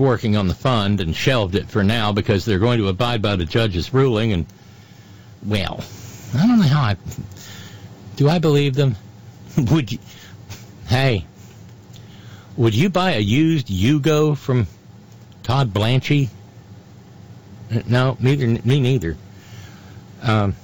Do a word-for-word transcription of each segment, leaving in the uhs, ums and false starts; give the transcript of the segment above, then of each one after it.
working on the fund and shelved it for now because they're going to abide by the judge's ruling. And, well, I don't know how I... Do I believe them? Would you... Hey, would you buy a used Yugo from Todd Blanchie? No, neither. Me neither. Um,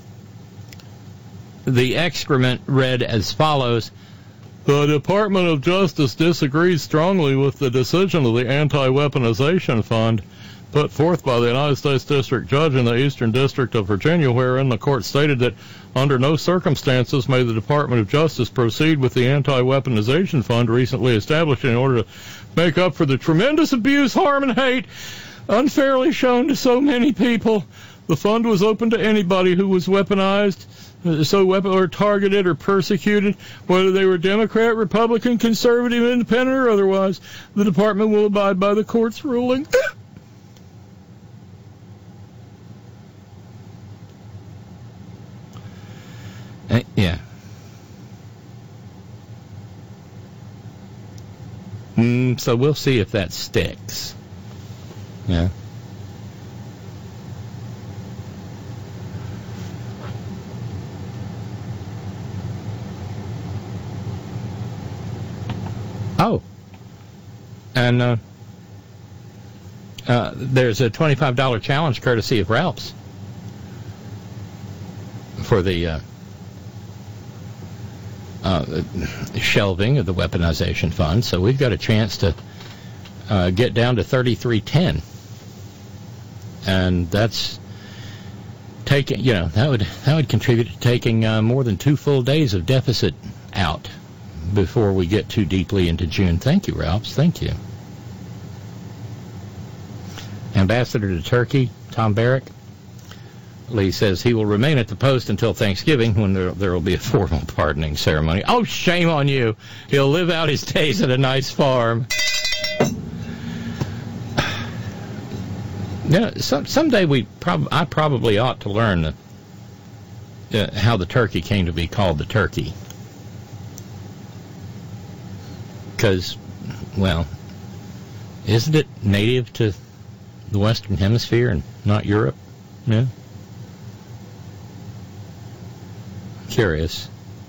the excrement read as follows. The Department of Justice disagrees strongly with the decision of the Anti-Weaponization Fund put forth by the United States District Judge in the Eastern District of Virginia, wherein the court stated that under no circumstances may the Department of Justice proceed with the Anti-Weaponization Fund recently established in order to make up for the tremendous abuse, harm, and hate unfairly shown to so many people. The fund was open to anybody who was weaponized, so weapon or targeted or persecuted, whether they were Democrat, Republican, conservative, independent, or otherwise. The department will abide by the court's ruling. uh, yeah. Mm, so we'll see if that sticks. Yeah. Oh. And uh, uh, there's a twenty-five dollars challenge courtesy of Ralph's for the uh, uh, shelving of the weaponization fund. So we've got a chance to uh, get down to thirty-three ten. And that's taking, you know, that would that would contribute to taking uh, more than two full days of deficit out before we get too deeply into June. Thank you, Ralphs. Thank you. Ambassador to Turkey, Tom Barrack. Lee says he will remain at the post until Thanksgiving, when there, there will be a formal pardoning ceremony. Oh, shame on you. He'll live out his days at a nice farm. Yeah, some, someday we prob- I probably ought to learn uh, uh, how the turkey came to be called the turkey. Because, well, isn't it native to the Western Hemisphere and not Europe? Yeah. Curious.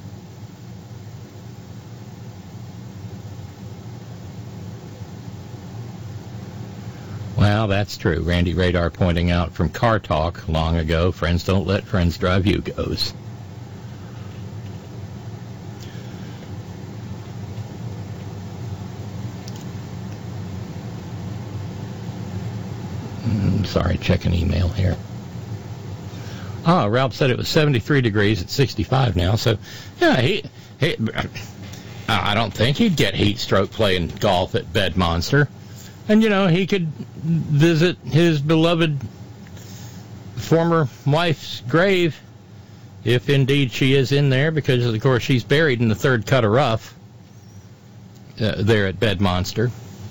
Well, that's true. Randy Radar pointing out from Car Talk long ago, friends don't let friends drive Yugos. Mm, sorry, checking email here. Ah, Ralph said it was seventy-three degrees at sixty-five now, so, yeah, he, he I don't think he'd get heat stroke playing golf at Bedmonster. And, you know, he could visit his beloved former wife's grave, if indeed she is in there, because, of course, she's buried in the third cut of rough uh, there at Bedmonster.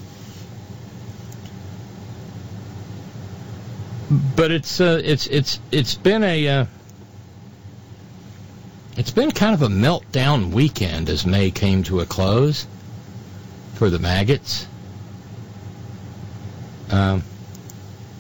But it's uh, it's it's it's been a uh, it's been kind of a meltdown weekend as May came to a close for the maggots. Um,